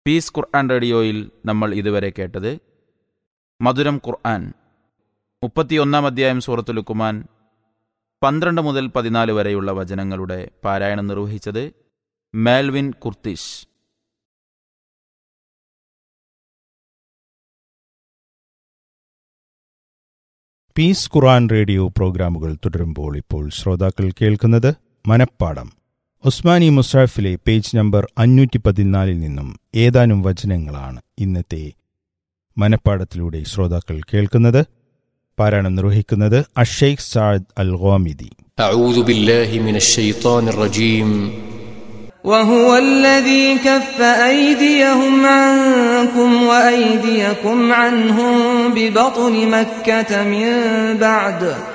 Piece ഖുർആൻ റേഡിയോയിൽ നമ്മൾ ഇതുവരെ കേട്ടത് മധുരം ഖുർആൻ 31 അധ്യായം സൂറത്തുൽ ലുഖ്മാൻ 12 മുതൽ 14 വരെയുള്ള വചനങ്ങളുടെ പാരായണം നിർവഹിച്ചത് മേൽവിൻ കുർത്തിഷ്. പീസ് ഖുർആൻ റേഡിയോ പ്രോഗ്രാമുകൾ തുടരുമ്പോൾ ഇപ്പോൾ ശ്രോതാക്കൾ കേൾക്കുന്നത് മനപ്പാഠം. ഉസ്മാനി മുസ്ഹഫിലെ പേജ് നമ്പർ 514 നിന്നും ഏതാനും വചനങ്ങളാണ് ഇന്നത്തെ മനപ്പാഠത്തിലൂടെ ശ്രോതാക്കൾ കേൾക്കുന്നത്. പാരായണം നിർവഹിക്കുന്നത് അഷൈഖ് സഅദ് അൽ ഗാമിദി. അഊദു ബില്ലാഹി മിനശ് ശൈത്വാനിർ റജീം. وهو الذي كف أيديهم عنكم وأيديكم عنهم ببطن مكة من بعد